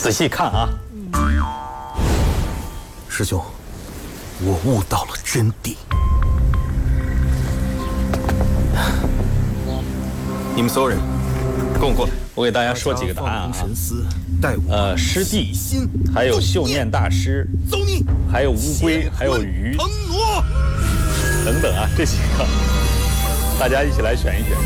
仔细看啊。 师兄，我悟到了真谛。你们所有人，跟我过来。 我给大家说几个答案啊。 神思带我师弟，还有秀念大师， 走你， 还有乌龟，还有鱼，等等啊，这几个，大家一起来选一选。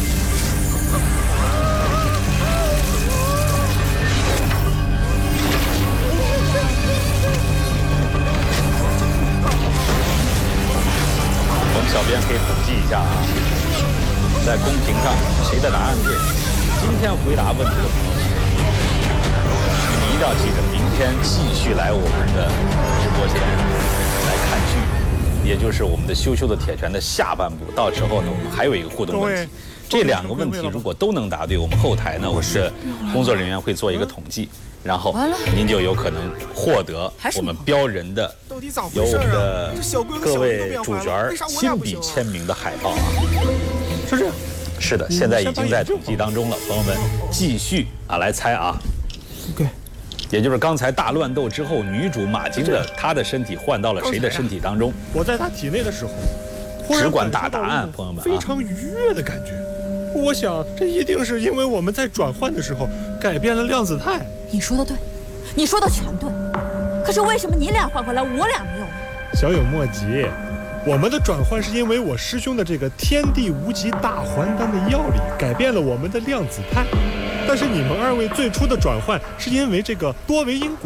我们小编可以统计一下啊，在公屏上谁的答案对？今天回答问题的朋友，你一定要记着，明天继续来我们的直播间来看剧，也就是我们的羞羞的铁拳的下半部。到时候呢，我们还有一个互动问题，这2个问题如果都能答对，我们后台呢，我们的工作人员会做一个统计，然后您就有可能获得我们标人的由我们的各位主角亲笔签名的海报啊，是不是？是的，现在已经在统计当中了，朋友们继续啊来猜啊。 OK， 也就是刚才大乱斗之后，女主马晶的她的身体换到了谁的身体当中？ 我在她体内的时候， 只管打答案，朋友们啊。 非常愉悦的感觉。我想这一定是因为我们在转换的时候改变了量子态。 你说的对，你说的全对。可是为什么你俩换回来，我俩没有呢？ 小有莫及。我们的转换是因为我师兄的这个天地无极大还丹的药力改变了我们的量子态，但是你们2位最初的转换是因为这个多维因果。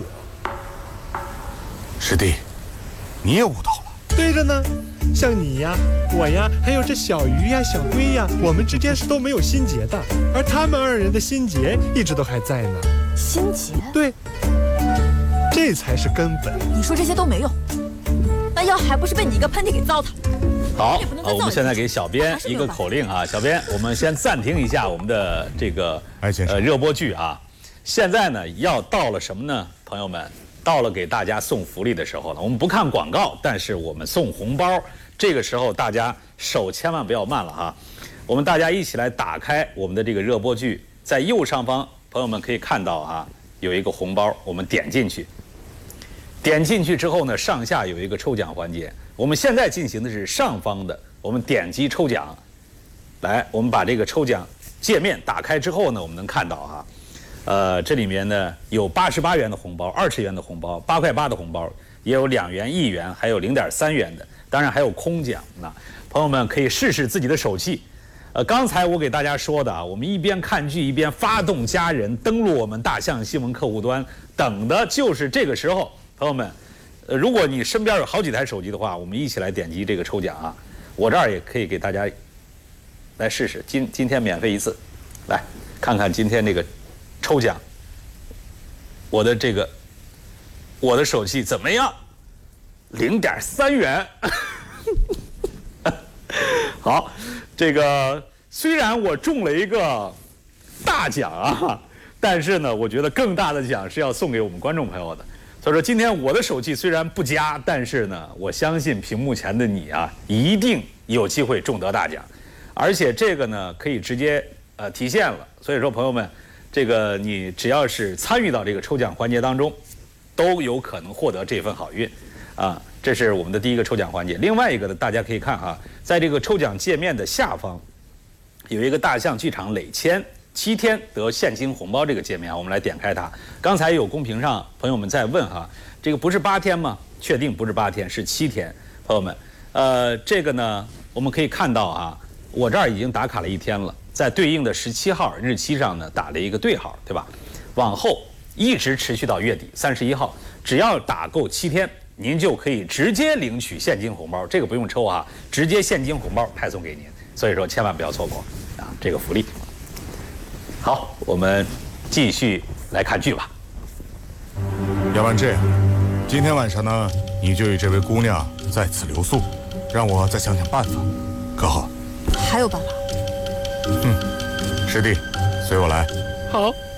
师弟，你也悟到了。 对着呢，像你呀、我呀，还有这小鱼呀、小龟呀，我们之间是都没有心结的，而他们2人的心结一直都还在呢。 心结？ 对，这才是根本。 你说这些都没用。那药还不是被你一个喷嚏给糟蹋？ 好，我们现在给小编一个口令啊，小编，我们先暂停一下我们的这个热播剧啊。现在呢，要到了什么呢？朋友们，到了给大家送福利的时候了。我们不看广告，但是我们送红包。这个时候大家手千万不要慢了哈。我们大家一起来打开我们的这个热播剧，在右上方，朋友们可以看到啊，有一个红包，我们点进去。点进去之后呢，上下有一个抽奖环节。我们现在进行的是上方的，我们点击抽奖。来，我们把这个抽奖界面打开之后呢，我们能看到哈，这里面呢有88元的红包、20元的红包、8块8的红包，也有2元、1元，还有0.3元的，当然还有空奖。那朋友们可以试试自己的手气。刚才我给大家说的啊，我们一边看剧一边发动家人登录我们大象新闻客户端，等的就是这个时候。朋友们，如果你身边有好几台手机的话，我们一起来点击这个抽奖啊！我这儿也可以给大家来试试，今天免费1次，来看看今天这个抽奖，我的手气怎么样？0.3元。好，这个虽然我中了一个大奖啊，但是呢，我觉得更大的奖是要送给我们观众朋友的。所以说，今天我的手气虽然不佳，但是呢，我相信屏幕前的你啊，一定有机会中得大奖，而且这个呢，可以直接体现了。所以说，朋友们，这个你只要是参与到这个抽奖环节当中，都有可能获得这份好运，啊，这是我们的第一个抽奖环节。另外一个呢，大家可以看啊，在这个抽奖界面的下方，有一个大象剧场累签7天得现金红包这个界面，我们来点开它。刚才有公屏上朋友们在问哈，这个不是8天吗？确定不是8天，是7天。朋友们，这个呢，我们可以看到啊，我这儿已经打卡了1天了，在对应的17号日期上呢打了一个对号，对吧？往后一直持续到月底31号，只要打够7天，您就可以直接领取现金红包，这个不用抽啊，直接现金红包派送给您。所以说千万不要错过啊这个福利。好，我们继续来看剧吧。 要不然这样，今天晚上呢，你就与这位姑娘在此留宿，让我再想想办法，可好？ 还有办法？ 师弟，随我来。 好。